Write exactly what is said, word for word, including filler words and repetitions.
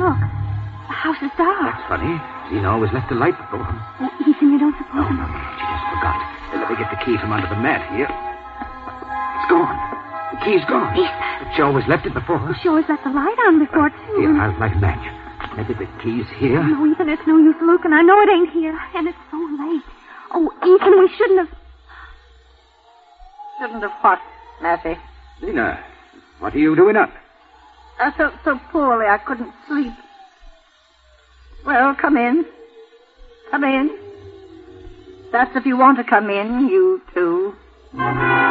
Look, the house is dark. That's funny. Zena always left the light before. Oh, Ethan, you don't suppose... No, no, no. She just forgot. Let me get the key from under the mat here. It's gone. The key's gone. Ethan. She always left it before. She always left the light on before, too. Here, I'll light a match. Maybe the key's here. No, Ethan, it's no use looking. I know it ain't here. And it's so late. Oh, Ethan, we shouldn't have... Shouldn't have what, Mattie? Zena, what are you doing up? I felt so poorly I couldn't sleep. Well, come in. Come in. That's if you want to come in, you two.